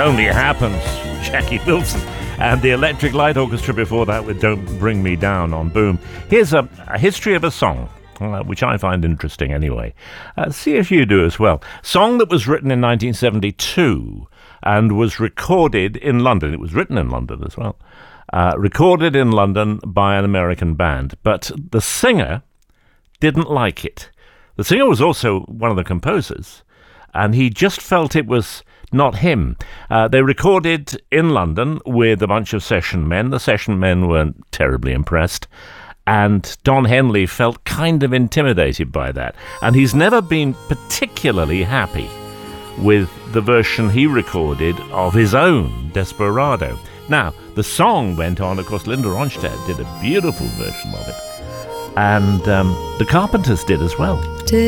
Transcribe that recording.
Only Happens, Jackie Wilson. And the Electric Light Orchestra before that with Don't Bring Me Down on Boom. Here's a history of a song, which I find interesting anyway. See if you do as well. Song that was written in 1972 and was recorded in London. It was written in London as well. Recorded in London by an American band. But the singer didn't like it. The singer was also one of the composers, and he just felt it was not him. They recorded in London with a bunch of session men. The session men weren't terribly impressed, and Don Henley felt kind of intimidated by that. And he's never been particularly happy with the version he recorded of his own Desperado. Now, the song went on, of course, Linda Ronstadt did a beautiful version of it, and the Carpenters did as well.